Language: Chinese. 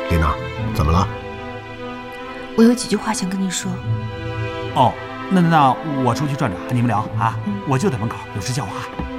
丽娜，怎么了？ 我有几句话想跟你说。 哦，那我出去转转，你们聊啊，我就在门口，有事叫我啊。